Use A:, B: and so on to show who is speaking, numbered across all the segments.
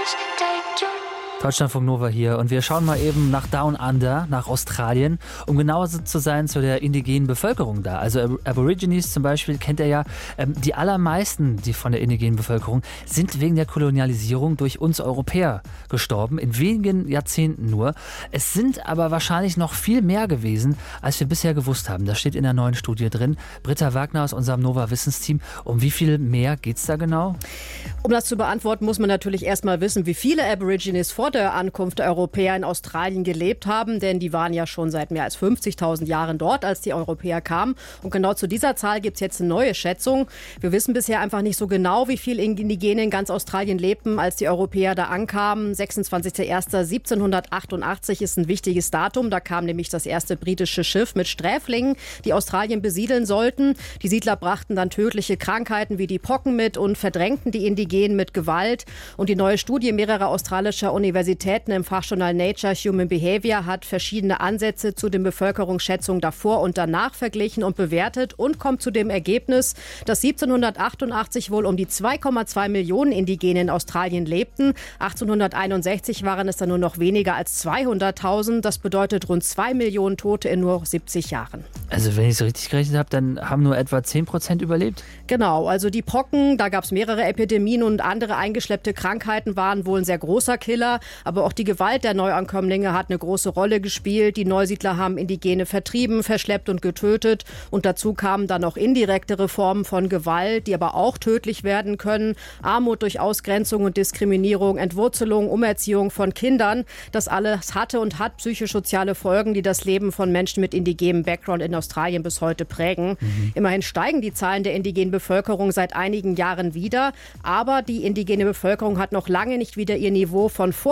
A: Deutschlandfunk Nova hier und wir schauen mal eben nach Down Under, nach Australien, um genauer zu sein zu der indigenen Bevölkerung da. Also Aborigines zum Beispiel kennt ihr ja, die allermeisten von der indigenen Bevölkerung sind wegen der Kolonialisierung durch uns Europäer gestorben, in wenigen Jahrzehnten nur. Es sind aber wahrscheinlich noch viel mehr gewesen, als wir bisher gewusst haben. Das steht in der neuen Studie drin. Britta Wagner aus unserem Nova Wissensteam. Um wie viel mehr geht es da genau?
B: Um das zu beantworten, muss man natürlich erstmal wissen, wie viele Aborigines vor der Ankunft der Europäer in Australien gelebt haben, denn die waren ja schon seit mehr als 50.000 Jahren dort, als die Europäer kamen. Und genau zu dieser Zahl gibt es jetzt eine neue Schätzung. Wir wissen bisher einfach nicht so genau, wie viele Indigene in ganz Australien lebten, als die Europäer da ankamen. 26.01.1788 ist ein wichtiges Datum. Da kam nämlich das erste britische Schiff mit Sträflingen, die Australien besiedeln sollten. Die Siedler brachten dann tödliche Krankheiten wie die Pocken mit und verdrängten die Indigenen mit Gewalt. Und die neue Studie mehrerer australischer Universitäten im Fachjournal Nature Human Behavior hat verschiedene Ansätze zu den Bevölkerungsschätzungen davor und danach verglichen und bewertet und kommt zu dem Ergebnis, dass 1788 wohl um die 2,2 Millionen Indigene in Australien lebten. 1861 waren es dann nur noch weniger als 200.000. Das bedeutet rund 2 Millionen Tote in nur 70 Jahren.
A: Also wenn ich es richtig gerechnet habe, dann haben nur etwa 10% überlebt?
B: Genau, also die Pocken, da gab es mehrere Epidemien und andere eingeschleppte Krankheiten waren wohl ein sehr großer Killer. Aber auch die Gewalt der Neuankömmlinge hat eine große Rolle gespielt. Die Neusiedler haben Indigene vertrieben, verschleppt und getötet. Und dazu kamen dann auch indirektere Formen von Gewalt, die aber auch tödlich werden können. Armut durch Ausgrenzung und Diskriminierung, Entwurzelung, Umerziehung von Kindern. Das alles hatte und hat psychosoziale Folgen, die das Leben von Menschen mit indigenem Background in Australien bis heute prägen. Immerhin steigen die Zahlen der indigenen Bevölkerung seit einigen Jahren wieder. Aber die indigene Bevölkerung hat noch lange nicht wieder ihr Niveau von vor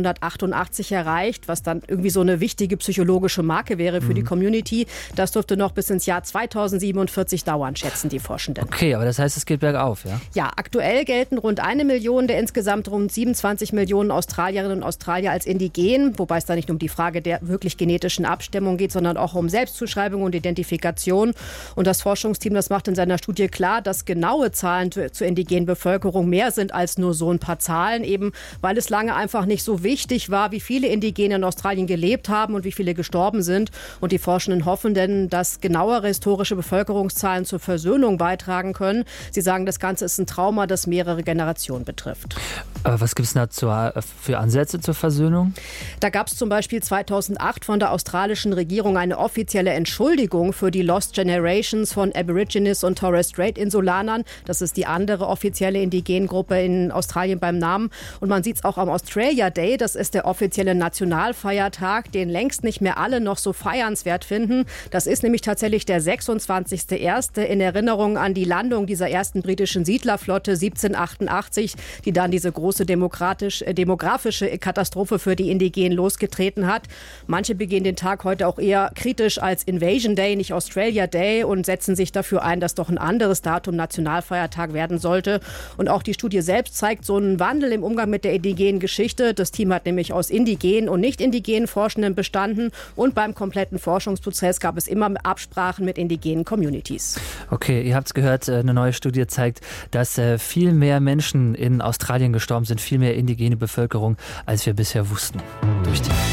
B: 1788 erreicht, was dann irgendwie so eine wichtige psychologische Marke wäre für die Community. Das dürfte noch bis ins Jahr 2047 dauern, schätzen die Forschenden.
A: Okay, aber das heißt, es geht bergauf, ja?
B: Ja, aktuell gelten rund 1 Million der insgesamt rund 27 Millionen Australierinnen und Australier als indigen, wobei es da nicht um die Frage der wirklich genetischen Abstammung geht, sondern auch um Selbstzuschreibung und Identifikation. Und das Forschungsteam, das macht in seiner Studie klar, dass genaue Zahlen zur indigenen Bevölkerung mehr sind als nur so ein paar Zahlen, eben weil es lange einfach nicht so wichtig war, wie viele Indigene in Australien gelebt haben und wie viele gestorben sind. Und die Forschenden hoffen denn, dass genauere historische Bevölkerungszahlen zur Versöhnung beitragen können. Sie sagen, das Ganze ist ein Trauma, das mehrere Generationen betrifft.
A: Aber was gibt es da für Ansätze zur Versöhnung?
B: Da gab es zum Beispiel 2008 von der australischen Regierung eine offizielle Entschuldigung für die Lost Generations von Aborigines und Torres Strait Insulanern. Das ist die andere offizielle Indigengruppe in Australien beim Namen. Und man sieht es auch am Australia Day. Das ist der offizielle Nationalfeiertag, den längst nicht mehr alle noch so feiernswert finden. Das ist nämlich tatsächlich der 26.01. in Erinnerung an die Landung dieser ersten britischen Siedlerflotte 1788, die dann diese große demografische Katastrophe für die Indigenen losgetreten hat. Manche begehen den Tag heute auch eher kritisch als Invasion Day, nicht Australia Day, und setzen sich dafür ein, dass doch ein anderes Datum Nationalfeiertag werden sollte. Und auch die Studie selbst zeigt so einen Wandel im Umgang mit der indigenen Geschichte. Das Team hat nämlich aus indigenen und nicht indigenen Forschenden bestanden. Und beim kompletten Forschungsprozess gab es immer Absprachen mit indigenen Communities.
A: Okay, ihr habt es gehört, eine neue Studie zeigt, dass viel mehr Menschen in Australien gestorben sind, viel mehr indigene Bevölkerung, als wir bisher wussten. Durch die